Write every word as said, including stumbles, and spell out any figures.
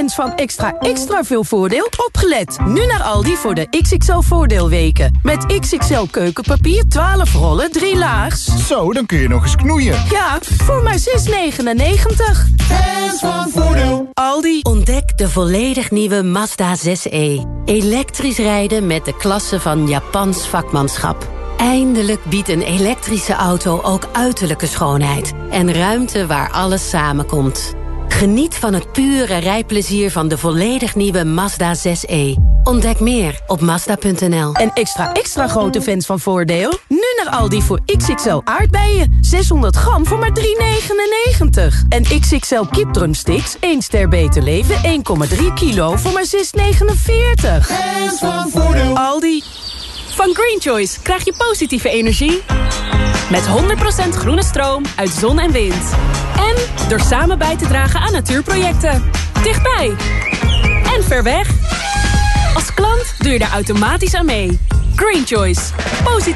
fans van extra extra veel voordeel, opgelet. Nu naar Aldi voor de X X L voordeelweken. Met X X L keukenpapier, twaalf rollen, drie laags. Zo, dan kun je nog eens knoeien. Ja, voor maar zes negenennegentig. Fans van voordeel. Aldi. Ontdek de volledig nieuwe Mazda zes e. Elektrisch rijden met de klasse van Japans vakmanschap. Eindelijk biedt een elektrische auto ook uiterlijke schoonheid. En ruimte waar alles samenkomt. Geniet van het pure rijplezier van de volledig nieuwe Mazda zes e. Ontdek meer op Mazda punt n l. En extra extra grote fans van Voordeel? Nu naar Aldi voor X X L aardbeien. zeshonderd gram voor maar drie negenennegentig. En X X L kipdrumsticks, één ster beter leven, één komma drie kilo voor maar zes negenenveertig. Fans van Voordeel. Aldi. Van Green Choice krijg je positieve energie. Met honderd procent groene stroom uit zon en wind. En door samen bij te dragen aan natuurprojecten. Dichtbij. En ver weg. Als klant doe je daar automatisch aan mee. Green Choice. Positief.